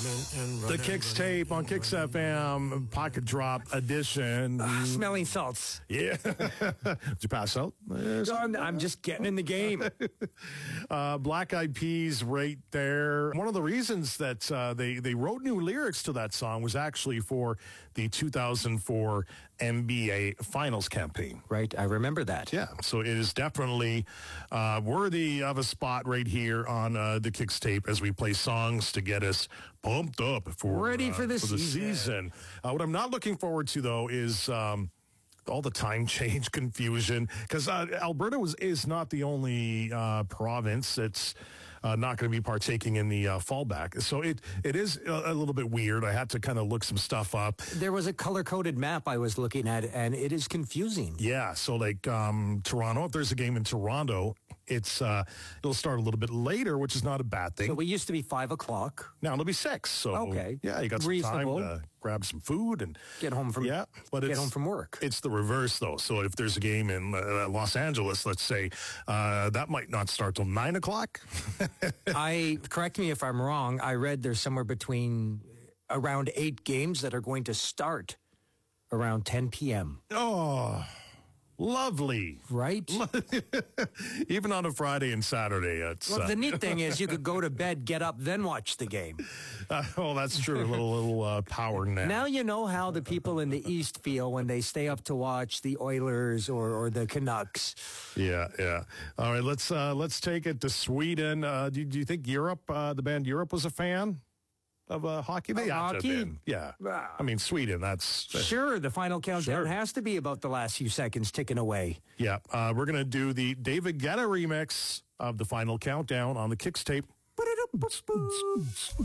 The Kicks tape on Kicks FM, Pocket Drop edition. Smelling salts. Yeah. Did you pass out? I'm just getting in the game. Black Eyed Peas right there. One of the reasons that they wrote new lyrics to that song was actually for the 2004 NBA Finals campaign. Right, I remember that. Yeah, so it is definitely worthy of a spot right here on the Kicks tape as we play songs to get us pumped up ready for the season. What I'm not looking forward to, though, is all the time change confusion, because Alberta is not the only province that's not going to be partaking in the fallback. So it is a little bit weird. I had to kind of look some stuff up. There was a color-coded map I was looking at, and it is confusing. Yeah, so like Toronto, if there's a game in Toronto, it'll start a little bit later, which is not a bad thing. So we used to be 5 o'clock. Now it'll be 6. So okay, yeah, you got some reasonable time to grab some food and get home from work. It's the reverse though. So if there's a game in Los Angeles, let's say, that might not start till 9 o'clock. Correct me if I'm wrong. I read there's somewhere between around 8 games that are going to start around 10 p.m. Oh. Lovely. Right? Even on a Friday and Saturday. The neat thing is you could go to bed, get up, then watch the game. That's true. A little power nap. Now you know how the people in the East feel when they stay up to watch the Oilers or the Canucks. Yeah. All right, let's take it to Sweden. Do you think Europe, the band Europe, was a fan of hockey? They have to have been. Yeah. I mean, Sweden, that's... Sure, the final countdown has to be about the last few seconds ticking away. Yeah. We're going to do the David Guetta remix of the final countdown on the Kicks tape.